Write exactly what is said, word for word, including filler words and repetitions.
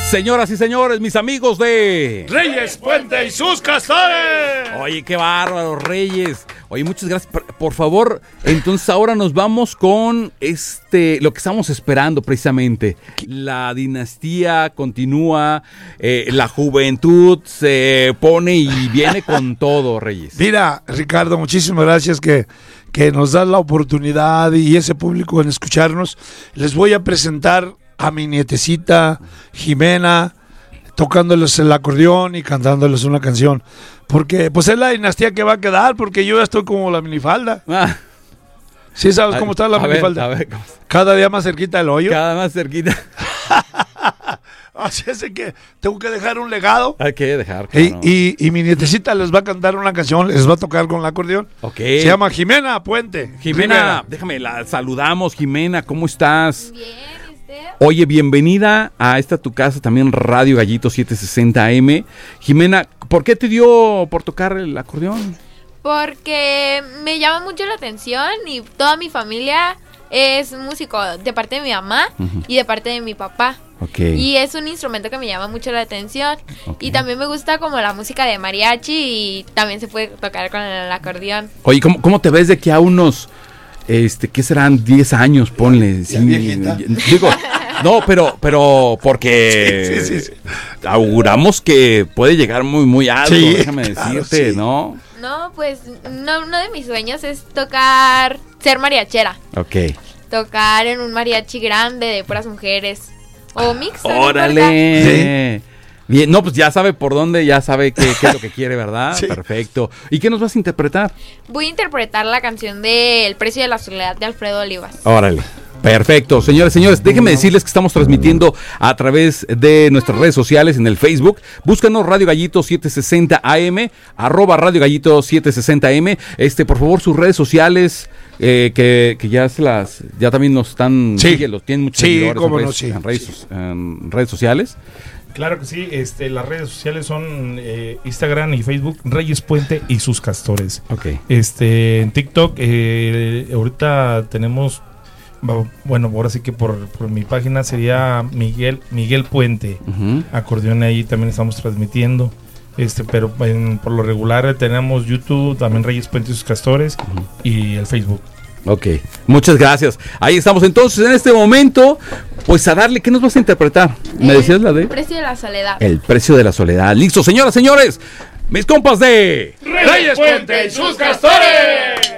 Señoras y señores, mis amigos de Reyes Puente y sus castores. Oye, qué bárbaro, Reyes. Oye, muchas gracias. Por, por favor, entonces ahora nos vamos con este, lo que estamos esperando precisamente. La dinastía continúa, eh, la juventud se pone y viene con todo, Reyes. Mira, Ricardo, muchísimas gracias que, que nos das la oportunidad y ese público en escucharnos. Les voy a presentar a mi nietecita Jimena, tocándoles el acordeón y cantándoles una canción, porque pues es la dinastía que va a quedar, porque yo ya estoy como la minifalda. Ah. ¿Sí sabes cómo está la a minifalda? Ver, ver, cada día más cerquita del hoyo. Cada más cerquita. Así es que tengo que dejar un legado. Hay que dejar, claro. y, y, y mi nietecita les va a cantar una canción, les va a tocar con el acordeón. Okay. Se llama Jimena Puente. Jimena, Rivera. Déjame, la saludamos. Jimena, ¿cómo estás? Bien. Oye, bienvenida a esta tu casa, también Radio Gallito setecientos sesenta A M. Jimena, ¿por qué te dio por tocar el acordeón? Porque me llama mucho la atención y toda mi familia es músico, de parte de mi mamá uh-huh. y de parte de mi papá. Okay. Y es un instrumento que me llama mucho la atención. Okay. Y también me gusta como la música de mariachi y también se puede tocar con el acordeón. Oye, ¿cómo, cómo te ves de que a unos, este, qué serán diez años, ponle? Sí, viejita. Digo... No, pero, pero porque sí, sí, sí. auguramos que puede llegar muy, muy alto, sí, déjame claro, decirte, sí. ¿no? No, pues no, uno de mis sueños es tocar, ser mariachera. Ok. Tocar en un mariachi grande de puras mujeres o mixto. ¡Órale! Sí. Bien, no, pues ya sabe por dónde, ya sabe qué, qué es lo que quiere, ¿verdad? Sí. Perfecto. ¿Y qué nos vas a interpretar? Voy a interpretar la canción de El precio de la soledad de Alfredo Olivas. Órale. Perfecto, señores, señores, déjenme decirles que estamos transmitiendo a través de nuestras redes sociales en el Facebook. Búscanos Radio Gallito setecientos sesenta A M, arroba Radio Gallito setecientos sesenta A M. Este, por favor, sus redes sociales, eh, que, que ya se las, ya también nos están, sí, síguelos, tienen muchos sí, seguidores en, no, redes, sí, en, redes, sí. en redes sociales. Claro que sí, este, las redes sociales son eh, Instagram y Facebook, Reyes Puente y sus castores. Okay. Este, en TikTok, eh, ahorita tenemos, bueno, ahora sí que por, por mi página sería Miguel Miguel Puente, uh-huh. acordeón, ahí también estamos transmitiendo. Este, pero en, por lo regular tenemos YouTube, también Reyes Puente y sus castores, uh-huh. y el Facebook. Ok, muchas gracias. Ahí estamos entonces en este momento, pues a darle, ¿qué nos vas a interpretar? ¿Me el decías la de? El precio de la soledad. El precio de la soledad. Listo, señoras, señores, mis compas de Reyes Puente y sus castores.